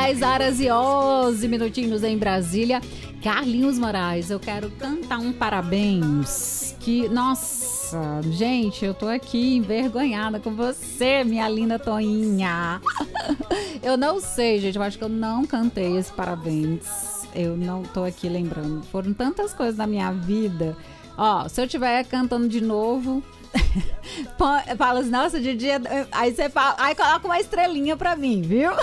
10 horas e 11 minutinhos em Brasília. Carlinhos Moraes, eu quero cantar um parabéns. Que, nossa, gente, eu tô aqui envergonhada com você, minha linda Toinha. Eu não sei, gente, eu acho que eu não cantei esse parabéns. Eu não tô aqui lembrando. Foram tantas coisas na minha vida. Ó, se eu estiver cantando de novo, fala assim, nossa, Didi, aí você fala, aí coloca uma estrelinha pra mim, viu?